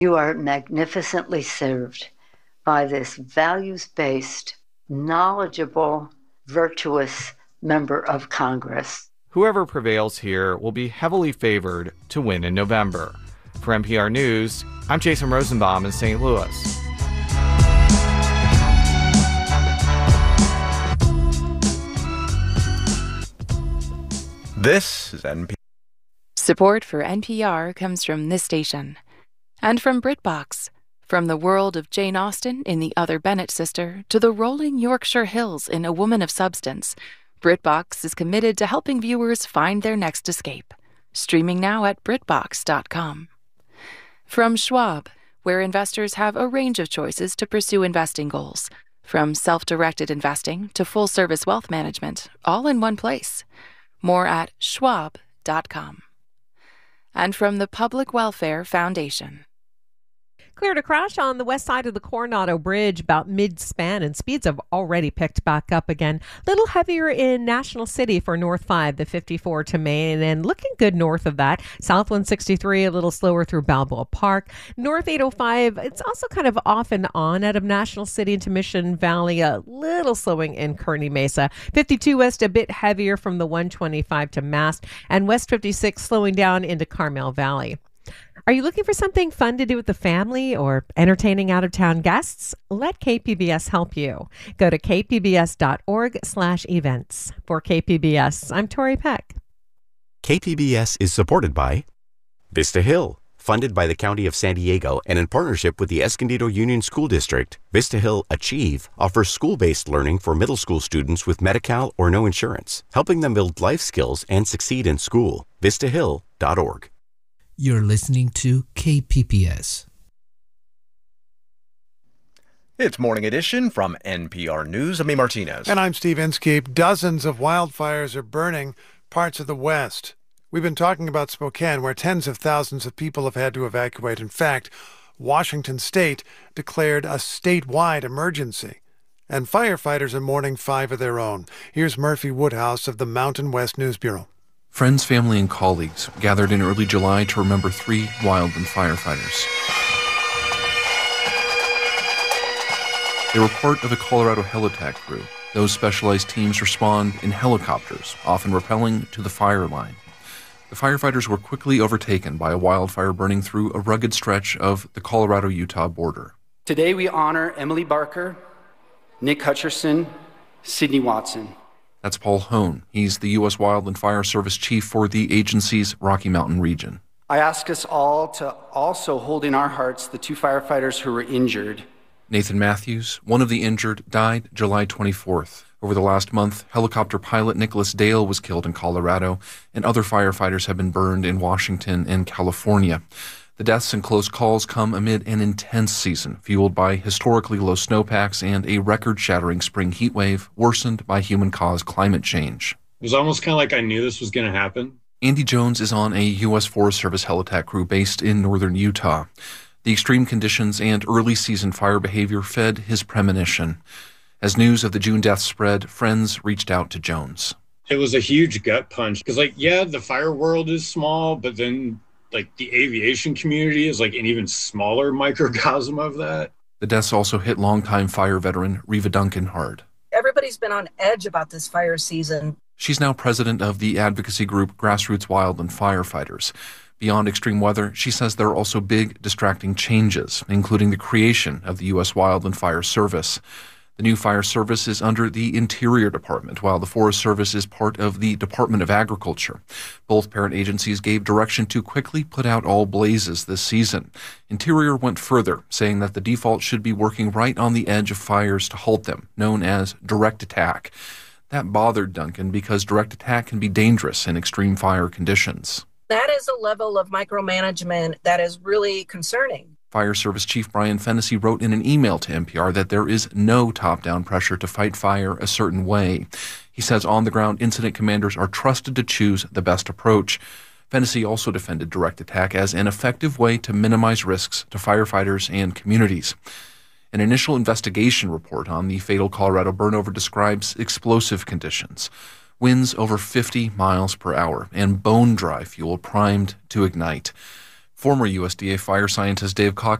You are magnificently served by this values-based, knowledgeable, virtuous member of Congress. Whoever prevails here will be heavily favored to win in November. For NPR News, I'm Jason Rosenbaum in St. Louis. This is NPR. Support for NPR comes from this station and from BritBox. From the world of Jane Austen in The Other Bennet Sister to the rolling Yorkshire Hills in A Woman of Substance, BritBox is committed to helping viewers find their next escape. Streaming now at BritBox.com. From Schwab, where investors have a range of choices to pursue investing goals. From self-directed investing to full-service wealth management, all in one place. More at Schwab.com. And from the Public Welfare Foundation. Cleared a crash on the west side of the Coronado Bridge about mid-span, and speeds have already picked back up again. Little heavier in National City for North 5, the 54 to Main, and looking good north of that. South 163, a little slower through Balboa Park. North 805, it's also kind of off and on out of National City into Mission Valley, a little slowing in Kearney Mesa. 52 West, a bit heavier from the 125 to Mast, and West 56 slowing down into Carmel Valley. Are you looking for something fun to do with the family or entertaining out-of-town guests? Let KPBS help you. Go to kpbs.org/events. For KPBS, I'm Tori Peck. KPBS is supported by Vista Hill, funded by the County of San Diego and in partnership with the Escondido Union School District. Vista Hill Achieve offers school-based learning for middle school students with Medi-Cal or no insurance, helping them build life skills and succeed in school. VistaHill.org. You're listening to KPBS. It's Morning Edition from NPR News. I'm E. Martinez. And I'm Steve Inskeep. Dozens of wildfires are burning parts of the West. We've been talking about Spokane, where tens of thousands of people have had to evacuate. In fact, Washington State declared a statewide emergency. And firefighters are mourning 5 of their own. Here's Murphy Woodhouse of the Mountain West News Bureau. Friends, family, and colleagues gathered in early July to remember 3 wildland firefighters. They were part of a Colorado heli-attack crew. Those specialized teams respond in helicopters, often rappelling to the fire line. The firefighters were quickly overtaken by a wildfire burning through a rugged stretch of the Colorado-Utah border. Today we honor Emily Barker, Nick Hutcherson, Sidney Watson. That's Paul Hone. He's the U.S. Wildland Fire Service chief for the agency's Rocky Mountain region. I ask us all to also hold in our hearts the 2 firefighters who were injured. Nathan Matthews, one of the injured, died July 24th. Over the last month, helicopter pilot Nicholas Dale was killed in Colorado, and other firefighters have been burned in Washington and California. The deaths and close calls come amid an intense season, fueled by historically low snowpacks and a record-shattering spring heat wave worsened by human-caused climate change. It was almost kind of like I knew this was going to happen. Andy Jones is on a U.S. Forest Service heli-attack crew based in northern Utah. The extreme conditions and early season fire behavior fed his premonition. As news of the June deaths spread, friends reached out to Jones. It was a huge gut punch because, the fire world is small, but then the aviation community is an even smaller microcosm of that. The deaths also hit longtime fire veteran Reva Duncan hard. Everybody's been on edge about this fire season. She's now president of the advocacy group Grassroots Wildland Firefighters. Beyond extreme weather, she says there are also big distracting changes, including the creation of the U.S. Wildland Fire Service. The new fire service is under the Interior Department, while the Forest Service is part of the Department of Agriculture. Both parent agencies gave direction to quickly put out all blazes this season. Interior went further, saying that the default should be working right on the edge of fires to halt them, known as direct attack. That bothered Duncan because direct attack can be dangerous in extreme fire conditions. That is a level of micromanagement that is really concerning. Fire Service Chief Brian Fennessy wrote in an email to NPR that there is no top-down pressure to fight fire a certain way. He says on-the-ground incident commanders are trusted to choose the best approach. Fennessy also defended direct attack as an effective way to minimize risks to firefighters and communities. An initial investigation report on the fatal Colorado burnover describes explosive conditions, winds over 50 miles per hour, and bone-dry fuel primed to ignite. Former USDA fire scientist Dave Cox